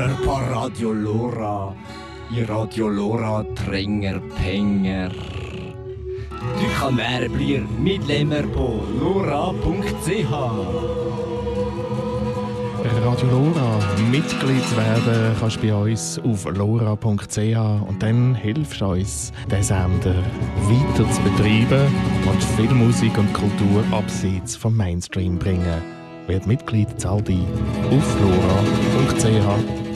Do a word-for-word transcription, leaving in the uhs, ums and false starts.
Hörer på Radio Lora. I Radio Lora trenger penger. Du kan være blir medlemmer på lora punkt c h. Radio Lora, Mitglied werden kannst du bei uns auf lora punkt c h und dann hilfst du uns, den Sender weiter zu betreiben und viel Musik und Kultur abseits vom Mainstream bringen. Werd Mitglied, zahl dich auf lora punkt c h.